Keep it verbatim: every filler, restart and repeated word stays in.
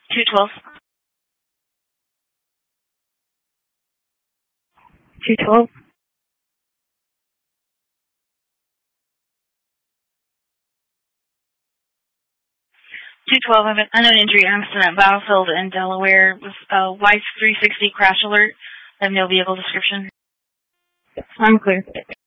two twelve. two twelve. two twelve, I have an unknown injury accident at Battlefield in Delaware with a Weiss three sixty crash alert. I have no vehicle description. I'm clear.